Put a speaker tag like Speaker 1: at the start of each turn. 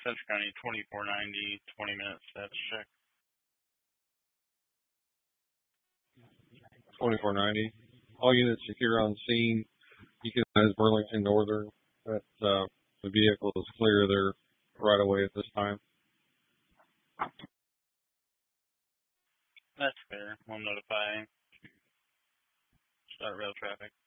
Speaker 1: Central County 2490, 20 minutes status check.
Speaker 2: 2490. All units secure on scene. Economize Burlington Northern. That the vehicle is clear there right away at this time.
Speaker 1: That's fair. We'll notify start rail traffic.